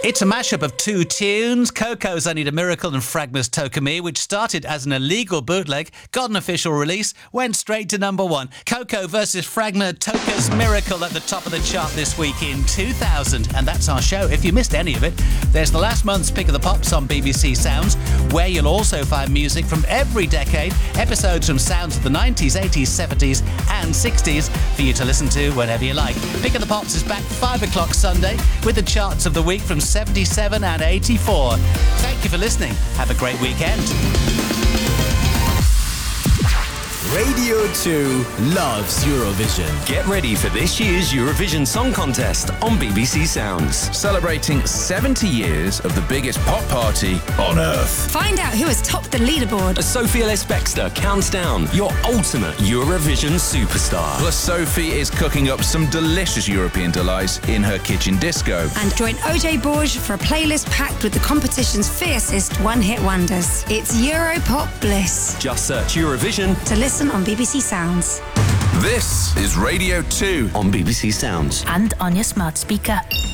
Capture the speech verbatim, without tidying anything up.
It's a mashup of two tunes, Coco's I Need a Miracle and Fragma's Toca Me, which started as an illegal bootleg, got an official release, went straight to number one. Coco versus Fragma, Toca's Miracle at the top of the chart this week in two thousand. And that's our show. If you missed any of it, there's the last month's Pick of the Pops on B B C Sounds, where you'll also find music from every decade, episodes from sounds of the nineties, eighties, seventies and sixties for you to listen to whenever you like. Pick of the Pops is back five o'clock Sunday with the charts of the week from seventy-seven and eighty-four. Thank you for listening. Have a great weekend. Radio two loves Eurovision. Get ready for this year's Eurovision Song Contest on B B C Sounds. Celebrating seventy years of the biggest pop party on Earth. Find out who has topped the leaderboard. As Sophie Ellis-Bextor counts down your ultimate Eurovision superstar. Plus, Sophie is cooking up some delicious European delights in her kitchen disco. And join O J Borge for a playlist packed with the competition's fiercest one-hit wonders. It's Europop bliss. Just search Eurovision To listen on B B C Sounds. This is Radio two on B B C Sounds. And on your smart speaker.